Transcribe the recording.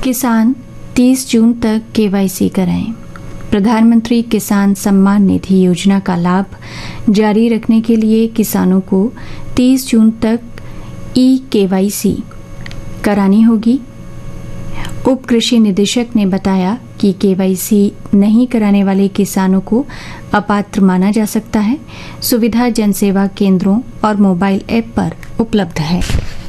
किसान 30 जून तक केवाईसी कराएं। प्रधानमंत्री किसान सम्मान निधि योजना का लाभ जारी रखने के लिए किसानों को 30 जून तक केवाईसी करानी होगी। उप कृषि निदेशक ने बताया कि केवाईसी नहीं कराने वाले किसानों को अपात्र माना जा सकता है। सुविधा जनसेवा केंद्रों और मोबाइल ऐप पर उपलब्ध है।